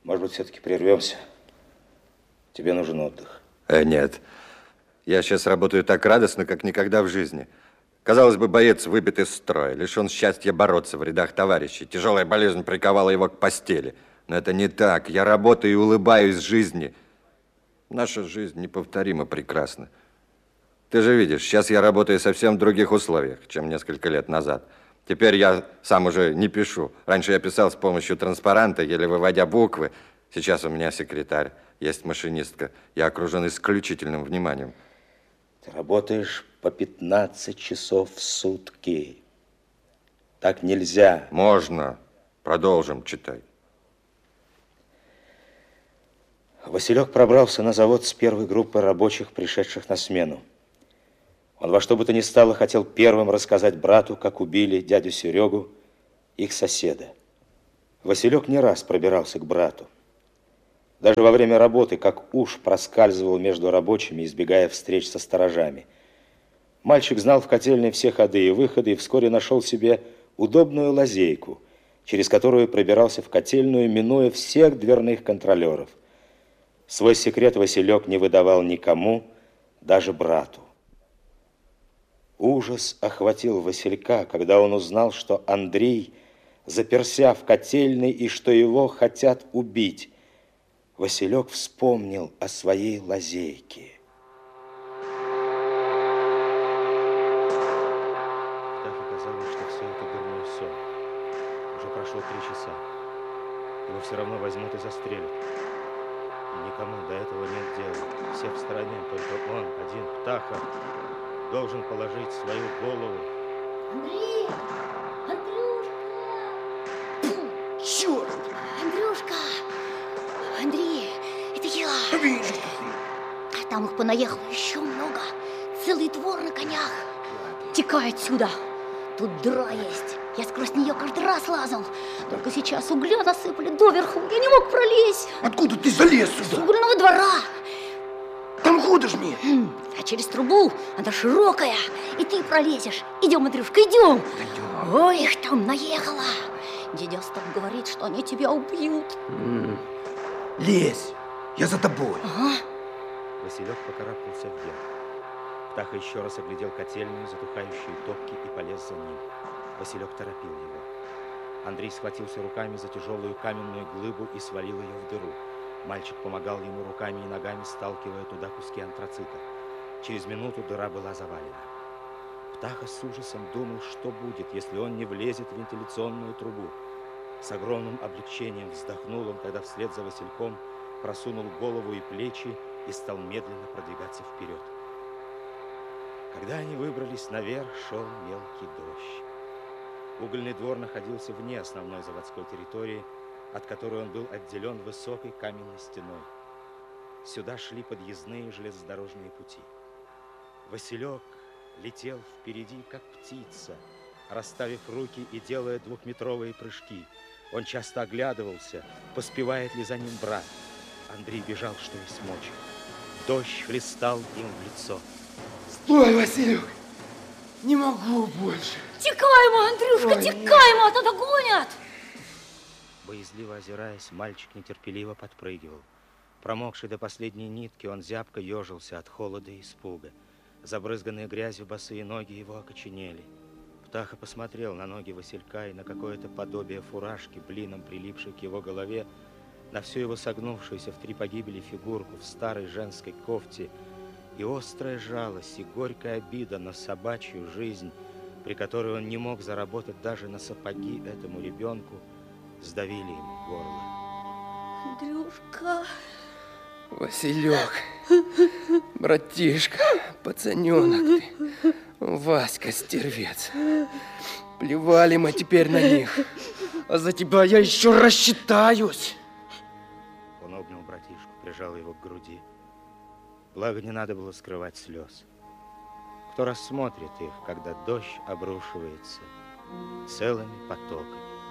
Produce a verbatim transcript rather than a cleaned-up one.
Может быть, все-таки прервемся? Тебе нужен отдых. Э, нет. Я сейчас работаю так радостно, как никогда в жизни. Казалось бы, боец выбит из строя, лишен счастья бороться в рядах товарищей. Тяжелая болезнь приковала его к постели. Но это не так. Я работаю и улыбаюсь жизни. Наша жизнь неповторимо прекрасна. Ты же видишь, сейчас я работаю совсем в других условиях, чем несколько лет назад. Теперь я сам уже не пишу. Раньше я писал с помощью транспаранта, еле выводя буквы. Сейчас у меня секретарь, есть машинистка. Я окружен исключительным вниманием. Ты работаешь по пятнадцать часов в сутки. Так нельзя. Можно. Продолжим читать. Василек пробрался на завод с первой группы рабочих, пришедших на смену. Он во что бы то ни стало хотел первым рассказать брату, как убили дядю Серегу, их соседа. Василек не раз пробирался к брату. Даже во время работы, как уж, проскальзывал между рабочими, избегая встреч со сторожами. Мальчик знал в котельной все ходы и выходы и вскоре нашел себе удобную лазейку, через которую пробирался в котельную, минуя всех дверных контролеров. Свой секрет Василек не выдавал никому, даже брату. Ужас охватил Василька, когда он узнал, что Андрей заперся в котельной и что его хотят убить. Василек вспомнил о своей лазейке. Так оказалось, что все это дурной сон. Уже прошло три часа. Его все равно возьмут и застрелят. И никому до этого нет дела. Все в стороне, только он, один, Птаха, должен положить свою голову. Андрей! Андрюшка! Черт! Андрюшка! Андрей, это я! Вижу. Там их понаехало еще много. Целый двор на конях. Текай отсюда. Тут дыра есть. Я сквозь нее каждый раз лазал. Только сейчас угля насыпали доверху. Я не мог пролезть. Откуда ты залез С сюда? угольного двора. Там хода ж нет. А через трубу она широкая. И ты пролезешь. Идем, Андрюшка, идем. Идем. Ой, их там наехало. Дядя Остап говорит, что они тебя убьют. М. Лезь, я за тобой. Ага. Василек покарабкался вверх. Птаха еще раз оглядел котельную, затухающие топки, и полез за ним. Василек торопил его. Андрей схватился руками за тяжелую каменную глыбу и свалил ее в дыру. Мальчик помогал ему руками и ногами, сталкивая туда куски антрацита. Через минуту дыра была завалена. Птаха с ужасом думал, что будет, если он не влезет в вентиляционную трубу. С огромным облегчением вздохнул он, когда вслед за Васильком просунул голову и плечи и стал медленно продвигаться вперед. Когда они выбрались наверх, шел мелкий дождь. Угольный двор находился вне основной заводской территории, от которой он был отделен высокой каменной стеной. Сюда шли подъездные железнодорожные пути. Василек летел впереди, как птица, расставив руки и делая двухметровые прыжки. Он часто оглядывался, поспевает ли за ним брат. Андрей бежал, что есть мочи. Дождь хлестал им в лицо. Стой, Василек! Не могу больше. Текай, ма, Андрюшка, Ой, текай, ма, а то догонят. Боязливо озираясь, мальчик нетерпеливо подпрыгивал. Промокший до последней нитки, он зябко ежился от холода и испуга. Забрызганные грязью босые ноги его окоченели. Птаха посмотрел на ноги Василька и на какое-то подобие фуражки, блином прилипшей к его голове, на всю его согнувшуюся в три погибели фигурку в старой женской кофте, и острая жалость, и горькая обида на собачью жизнь, при которой он не мог заработать даже на сапоги этому ребенку, сдавили ему горло. Андрюшка. Василек, братишка, пацаненок ты, Васька стервец. Плевали мы теперь на них, а за тебя я еще рассчитаюсь. Он обнял братишку, прижал его к груди. Благо, не надо было скрывать слез. Кто рассмотрит их, когда дождь обрушивается целыми потоками?